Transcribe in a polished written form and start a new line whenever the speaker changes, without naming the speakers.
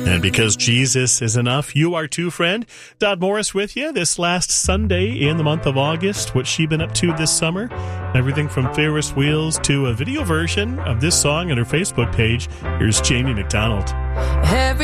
And because Jesus is enough, you are too, friend. Dodd Morris with you this last Sunday in the month of August. What's she been up to this summer? Everything from Ferris wheels to a video version of this song on her Facebook page. Here's Jamie McDonald.
Every